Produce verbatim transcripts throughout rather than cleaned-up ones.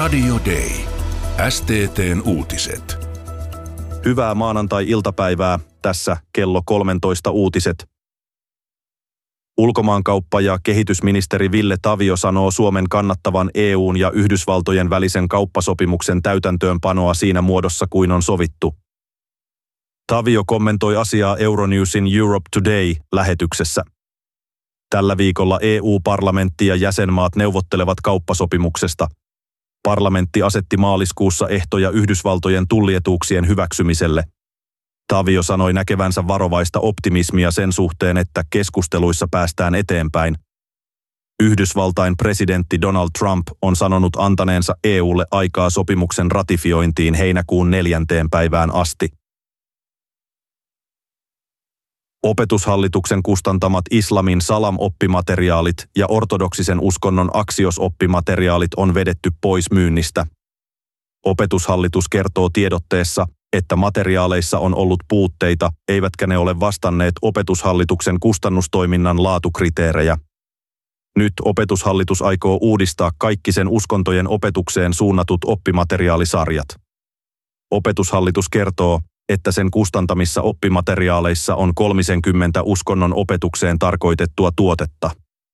Radio Day. S T T:n uutiset. Hyvää maanantai-iltapäivää. Tässä kello kolmetoista uutiset. Ulkomaankauppa- ja kehitysministeri Ville Tavio sanoo Suomen kannattavan E U:n ja Yhdysvaltojen välisen kauppasopimuksen täytäntöönpanoa siinä muodossa kuin on sovittu. Tavio kommentoi asiaa Euronewsin Europe Today-lähetyksessä. Tällä viikolla E U-parlamentti ja jäsenmaat neuvottelevat kauppasopimuksesta. Parlamentti asetti maaliskuussa ehtoja Yhdysvaltojen tullietuuksien hyväksymiselle. Tavio sanoi näkevänsä varovaista optimismia sen suhteen, että keskusteluissa päästään eteenpäin. Yhdysvaltain presidentti Donald Trump on sanonut antaneensa E U:lle aikaa sopimuksen ratifiointiin heinäkuun neljänteen päivään asti. Opetushallituksen kustantamat islamin salam-oppimateriaalit ja ortodoksisen uskonnon aksios-oppimateriaalit on vedetty pois myynnistä. Opetushallitus kertoo tiedotteessa, että materiaaleissa on ollut puutteita, eivätkä ne ole vastanneet Opetushallituksen kustannustoiminnan laatukriteerejä. Nyt Opetushallitus aikoo uudistaa kaikki sen uskontojen opetukseen suunnatut oppimateriaalisarjat. Opetushallitus kertoo, että sen kustantamissa oppimateriaaleissa on kolmekymmentä uskonnon opetukseen tarkoitettua tuotetta.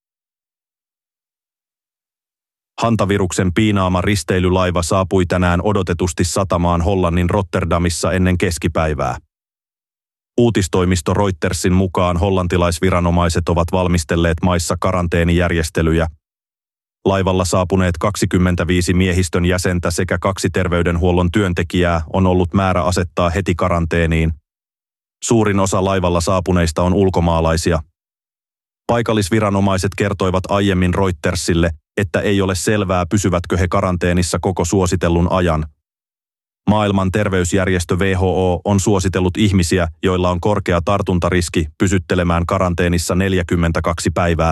Hantaviruksen piinaama risteilylaiva saapui tänään odotetusti satamaan Hollannin Rotterdamissa ennen keskipäivää. Uutistoimisto Reutersin mukaan hollantilaisviranomaiset ovat valmistelleet maissa karanteenijärjestelyjä. Laivalla saapuneet kaksikymmentäviisi miehistön jäsentä sekä kaksi terveydenhuollon työntekijää on ollut määrä asettaa heti karanteeniin. Suurin osa laivalla saapuneista on ulkomaalaisia. Paikallisviranomaiset kertoivat aiemmin Reutersille, että ei ole selvää, pysyvätkö he karanteenissa koko suositellun ajan. Maailman terveysjärjestö W H O on suositellut ihmisiä, joilla on korkea tartuntariski, pysyttelemään karanteenissa neljäkymmentäkaksi päivää.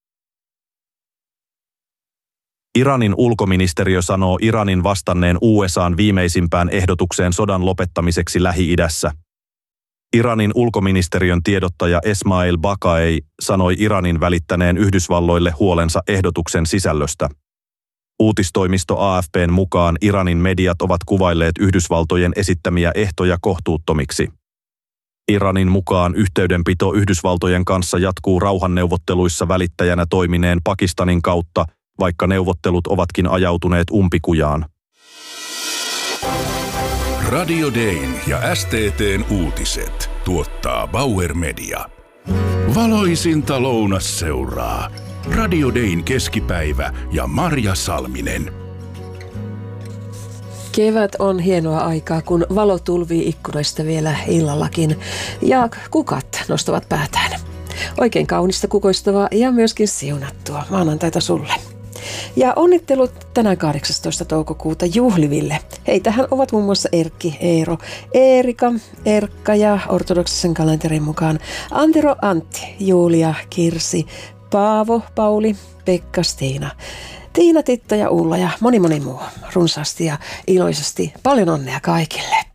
Iranin ulkoministeriö sanoo Iranin vastanneen U S A:n viimeisimpään ehdotukseen sodan lopettamiseksi Lähi-idässä. Iranin ulkoministeriön tiedottaja Esmail Baqai sanoi Iranin välittäneen Yhdysvalloille huolensa ehdotuksen sisällöstä. Uutistoimisto A F P:n mukaan Iranin mediat ovat kuvailleet Yhdysvaltojen esittämiä ehtoja kohtuuttomiksi. Iranin mukaan yhteydenpito Yhdysvaltojen kanssa jatkuu rauhanneuvotteluissa välittäjänä toimineen Pakistanin kautta, vaikka neuvottelut ovatkin ajautuneet umpikujaan. Radio Dayn ja S T T:n uutiset tuottaa Bauer Media. Valoisinta lounasseuraa. Radio Dayn keskipäivä ja Marja Salminen. Kevät on hienoa aikaa, kun valo tulvii ikkunoista vielä illallakin ja kukat nostavat päätään. Oikein kaunista, kukoistavaa ja myöskin siunattua maanantaita sulle. Ja onnittelut tänään kahdeksastoista toukokuuta juhliville. Heitähän ovat muun muassa Erkki, Eero, Eerika, Erkka ja ortodoksisen kalenterin mukaan Antero, Antti, Julia, Kirsi, Paavo, Pauli, Pekka, Stiina, Tiina, Titta ja Ulla ja moni moni muu. Runsaasti ja iloisesti paljon onnea kaikille.